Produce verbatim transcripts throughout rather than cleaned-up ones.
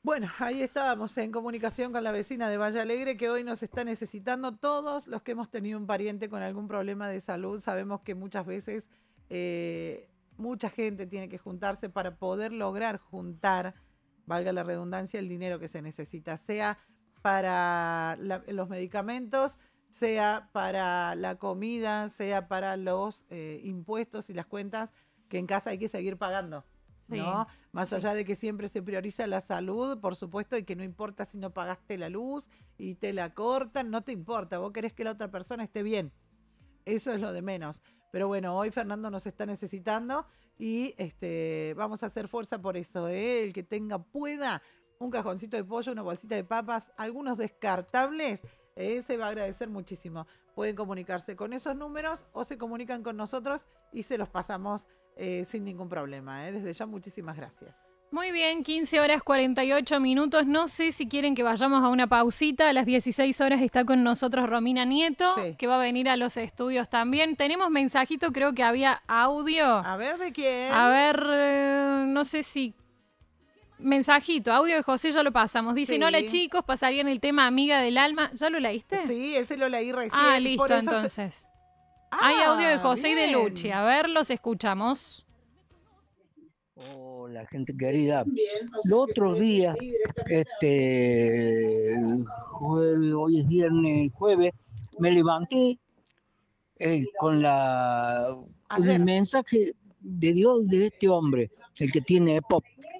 Bueno, ahí estábamos en comunicación con la vecina de Valle Alegre que hoy nos está necesitando. Todos los que hemos tenido un pariente con algún problema de salud, sabemos que muchas veces eh, mucha gente tiene que juntarse para poder lograr juntar, valga la redundancia, el dinero que se necesita, sea para la, los medicamentos, sea para la comida, sea para los eh, impuestos y las cuentas que en casa hay que seguir pagando. Sí, ¿No? Más sí, allá sí. de que siempre se prioriza la salud, por supuesto, y que no importa si no pagaste la luz y te la cortan, no te importa, vos querés que la otra persona esté bien. Eso es lo de menos. Pero bueno, hoy Fernando nos está necesitando y este, vamos a hacer fuerza por eso, ¿eh? El que tenga, pueda, un cajoncito de pollo, una bolsita de papas, algunos descartables, eh, se va a agradecer muchísimo. Pueden comunicarse con esos números o se comunican con nosotros y se los pasamos eh, sin ningún problema, ¿eh? Desde ya, muchísimas gracias. Muy bien, quince horas cuarenta y ocho minutos. No sé si quieren que vayamos a una pausita. A las dieciséis horas está con nosotros Romina Nieto, Sí. que va a venir a los estudios también. Tenemos mensajito, creo que había audio. A ver, ¿de quién? A ver, eh, no sé si... Mensajito, audio de José, ya lo pasamos. Dicen, Sí. hola chicos, pasarían el tema Amiga del Alma. ¿Ya lo leíste? Sí, ese lo leí recién. Ah, listo, por eso se- entonces. Ah, Hay audio de José y de bien. Luchi. A ver, los escuchamos. Hola, gente querida. Los otros días, este, jueves, hoy es viernes, jueves, me levanté eh, con la con Ayer. el mensaje de Dios de este hombre, el que tiene EPOC.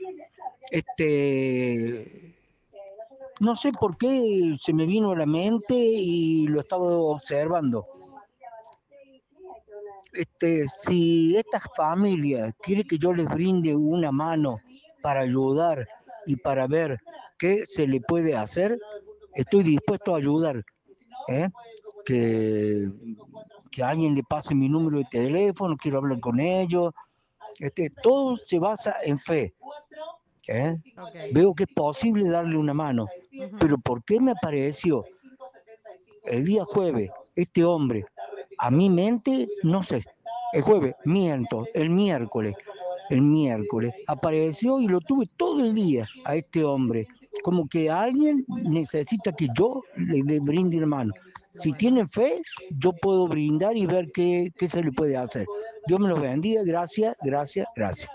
Este, no sé por qué se me vino a la mente y lo estaba observando. Este, si esta familia quiere que yo les brinde una mano para ayudar y para ver qué se le puede hacer, estoy dispuesto a ayudar. ¿eh? Que, que alguien le pase mi número de teléfono, quiero hablar con ellos. Este, todo se basa en fe. ¿eh? Okay. Veo que es posible darle una mano, Ujú. pero ¿por qué me apareció el día jueves este hombre a mi mente? No sé. El jueves, miento, el miércoles, el miércoles apareció y lo tuve todo el día a este hombre. Como que alguien necesita que yo le dé- brinde la mano. Si tiene fe, yo puedo brindar y ver qué, qué se le puede hacer. Dios me los bendiga, gracias, gracias, gracias.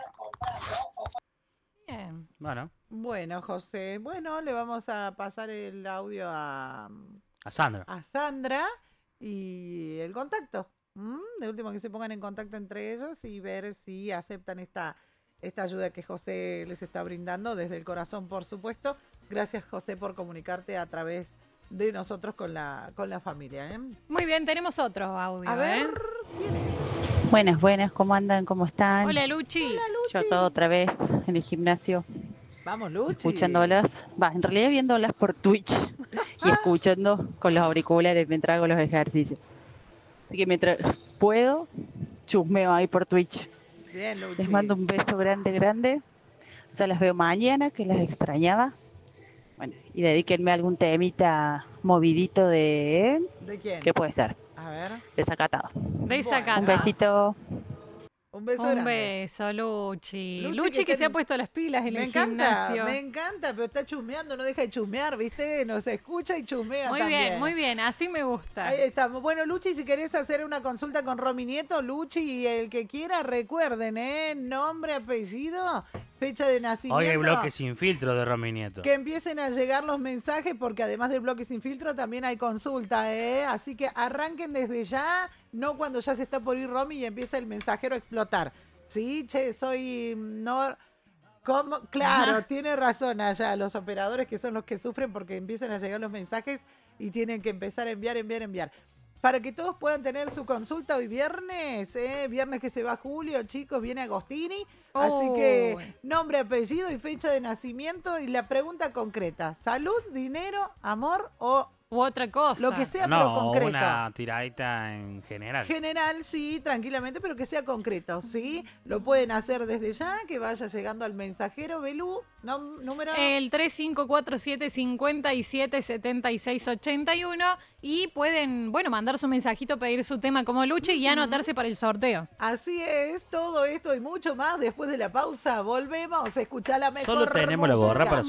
Bien. Bueno, Bueno, José, bueno, le vamos a pasar el audio a, a Sandra. a Sandra y el contacto. ¿m? De último que se pongan en contacto entre ellos y ver si aceptan esta, esta ayuda que José les está brindando desde el corazón, por supuesto. Gracias, José, por comunicarte a través de nosotros con la, con la familia. ¿eh? Muy bien, tenemos otro audio. A ver, ¿eh? ¿quién es? Buenas, buenas, ¿cómo andan? ¿Cómo están? Hola, Luchi. Hola, Yo Luchi. acá otra vez en el gimnasio, Vamos, Luchi. escuchándolas, va, en realidad viéndolas por Twitch y escuchando con los auriculares mientras hago los ejercicios. Así que mientras puedo, chusmeo ahí por Twitch. Bien, Luchi. Les mando un beso grande, grande. Ya las veo mañana, que las extrañaba. Bueno, y dedíquenme a algún temita movidito de... ¿De quién? ¿Qué puede ser? A ver. Desacatado. Desacatado. Un besito. Un beso Un grande. beso, Luchi. Luchi, Luchi, que que, ten- se ha puesto las pilas en Me el encanta, gimnasio. me encanta, pero está chusmeando, no deja de chusmear, ¿viste? Nos escucha y chusmea Muy también. bien, muy bien, así me gusta. Ahí estamos. Bueno, Luchi, si querés hacer una consulta con Romy Nieto, Luchi y el que quiera, recuerden, ¿eh? Nombre, apellido, fecha de nacimiento. Hoy hay bloque sin filtro de Romy Nieto. Que empiecen a llegar los mensajes porque además del bloque sin filtro también hay consulta, ¿eh? Así que arranquen desde ya, no cuando ya se está por ir Romy y empieza el mensajero a explotar. Sí, che, soy... no ¿Cómo? Claro, tiene razón allá los operadores que son los que sufren porque empiezan a llegar los mensajes y tienen que empezar a enviar, enviar, enviar. Para que todos puedan tener su consulta hoy viernes, ¿eh? Viernes que se va Julio, chicos, viene Agostini. Así que Uy. nombre, apellido y fecha de nacimiento y la pregunta concreta. ¿Salud, dinero, amor o U otra cosa. lo que sea, pero No, concreto? una tiradita en general. General, sí, tranquilamente, pero que sea concreto, ¿sí? Lo pueden hacer desde ya, que vaya llegando al mensajero. Belú, no, número... El tres cinco cuatro siete, cinco siete, siete seis ocho uno y pueden, bueno, mandar su mensajito, pedir su tema como Luchi y anotarse para el sorteo. Así es, todo esto y mucho más. Después de la pausa volvemos a escuchar la mejor Solo tenemos la gorra música. para